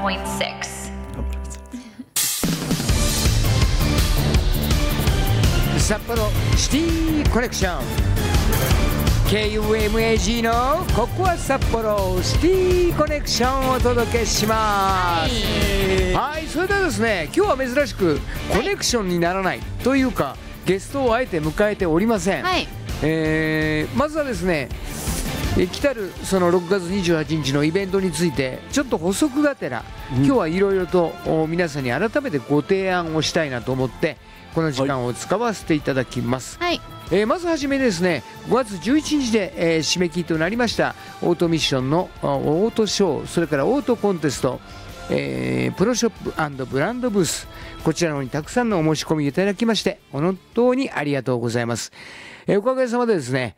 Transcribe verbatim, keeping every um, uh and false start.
ポイントろく。 札幌シティコネクション ケーユーエムエージー のここは札幌シティコネクションをお届けします。はい、はい、それではですね、今日は珍しくコネクションにならないというか、ゲストをあえて迎えておりません。はい、えー、まずはですね、え来たるそのろくがつにじゅうはちにちのイベントについてちょっと補足がてら、うん、今日はいろいろと皆さんに改めてご提案をしたいなと思ってこの時間を使わせていただきます。はい、えー、まずはじめですね、ごがつじゅういちにちで、えー、締め切りとなりましたオートミッションのオートショー、それからオートコンテスト、えー、プロショップ&ブランドブース、こちらの方にたくさんのお申し込みいただきまして本当にありがとうございます。えー、おかげさまでですね、